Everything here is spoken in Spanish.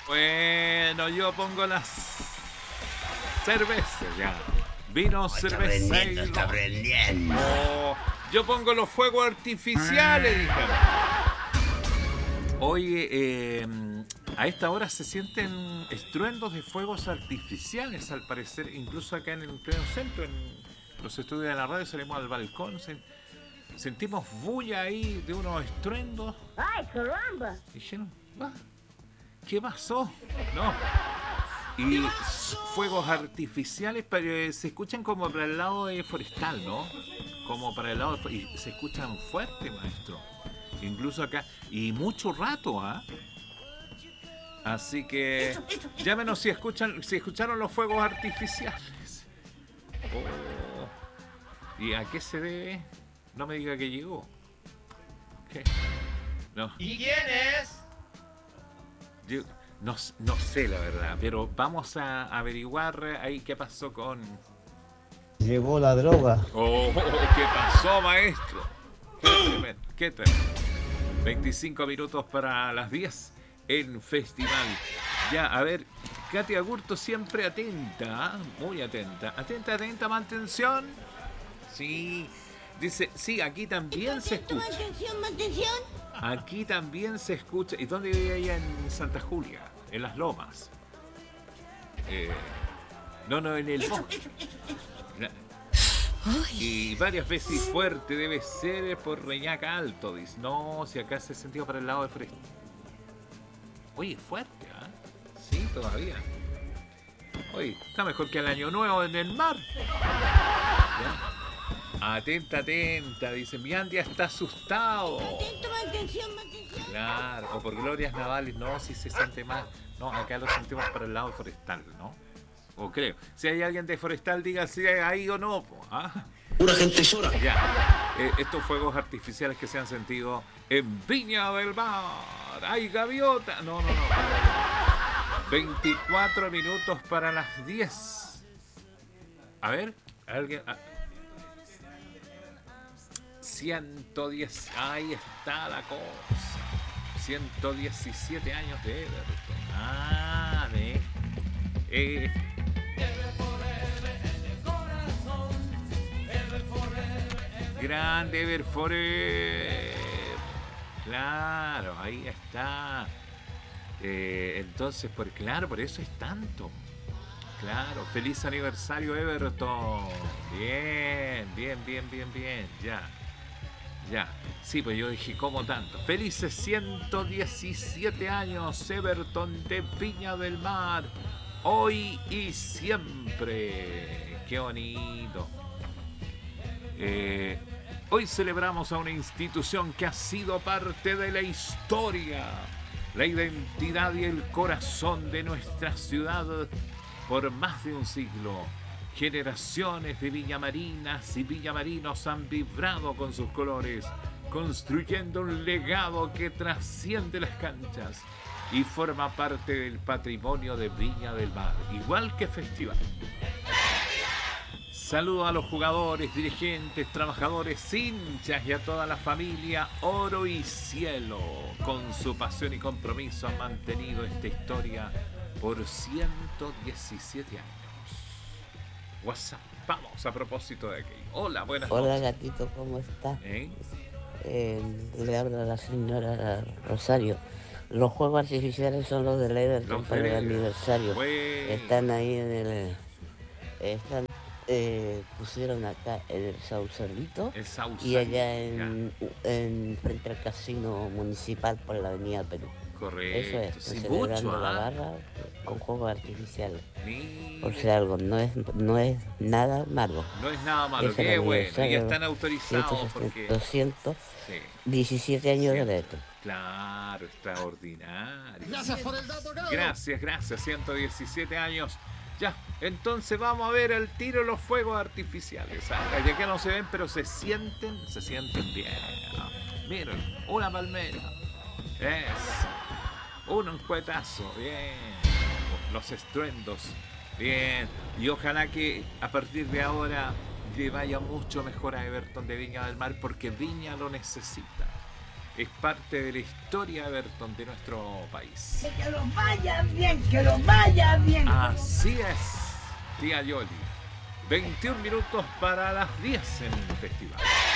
Bueno, yo pongo las cervezas ya. Vino, Está cerveza y aprendiendo, está ron. aprendiendo. Oh, yo pongo los fuegos artificiales, dijeron. Oye, a esta hora se sienten estruendos de fuegos artificiales, al parecer, incluso acá en el pleno centro, en los estudios de la radio, salimos al balcón, sentimos bulla ahí de unos estruendos. ¡Ay, caramba! Dijeron, "Ah, ¿qué pasó?" No. Y fuegos artificiales, pero se escuchan como para el lado de forestal, ¿no? Como para el lado de, y se escuchan fuerte, maestro. Incluso acá. Y mucho rato, ¿ah? Así que llámenos si escucharon los fuegos artificiales. Oh. ¿Y a qué se debe? No me diga que llegó. ¿Qué? No. ¿Y quién es? Yo no sé la verdad, pero vamos a averiguar ahí qué pasó con... Llegó la droga. Oh, ¿qué pasó, maestro? Qué tremendo, qué tremendo. 25 minutos para las 10 en Festival. Ya, a ver, Katy Agurto siempre atenta, muy atenta. Atenta, atenta, mantención. Sí, dice, sí, aquí también se escucha. Mantención. Aquí también se escucha. ¿Y dónde vive ella? En Santa Julia, en Las Lomas. No, en el bosque. Y varias veces fuerte debe ser por Reñaca Alto, dice. No, si acá se sentido para el lado de Fresno. Oye, fuerte, ¿ah? Sí, todavía. Oye, está mejor que el año nuevo en el mar. ¿Ya? Atenta, atenta, dice, mi Andia está asustado. Mantención. Claro, o por glorias navales, no, si se siente más. No, acá lo sentimos para el lado forestal, ¿no? O creo. Si hay alguien de forestal, diga si hay ahí o no. ¿Ah? Pura gente llora. Ya. Estos fuegos artificiales que se han sentido en Viña del Mar. ¡Ay, gaviota! No. 24 minutos para las 10. A ver, alguien... 110, ahí está la cosa. 117 años de Everton. Ah, grande Ever Forever. Claro, ahí está. Entonces, por eso es tanto. Claro, feliz aniversario Everton. Bien. Ya. Sí, pues yo dije, ¿cómo tanto? Felices 117 años, Everton de Viña del Mar. Hoy y siempre. Qué bonito. Hoy celebramos a una institución que ha sido parte de la historia, la identidad y el corazón de nuestra ciudad por más de un siglo. Generaciones de villamarinas y villamarinos han vibrado con sus colores, construyendo un legado que trasciende las canchas y forma parte del patrimonio de Viña del Mar, igual que Festival. Saludo a los jugadores, dirigentes, trabajadores, hinchas y a toda la familia Oro y Cielo. Con su pasión y compromiso han mantenido esta historia por 117 años. WhatsApp, vamos a propósito de aquí. Hola, buenas noches. Hola gatito, ¿cómo está? Le habla la señora Rosario. Los juegos artificiales son los del Everton para el aniversario. Están ahí en el... pusieron acá en el Sausalito y allá en frente al casino municipal por la avenida Perú. Correcto. Eso es, sin celebrando mucho, la barra con juegos artificiales. Mira. Por si algo, no es nada malo. No es nada malo, Es qué el bueno. Y aniversario están autorizados porque... 217 años de esto. Claro, extraordinario. Gracias por el dato, Gabo. Gracias. 117 años. Ya, entonces vamos a ver al tiro los fuegos artificiales. Ya que no se ven, pero se sienten bien. Miren, una palmera. Un cuetazo. Bien. Los estruendos. Bien. Y ojalá que a partir de ahora... le vaya mucho mejor a Everton de Viña del Mar porque Viña lo necesita. es parte de la historia, Everton, de nuestro país. Que lo vaya bien, que lo vaya bien. Así es, tía Yoli. 21 minutos para las 10 en el festival.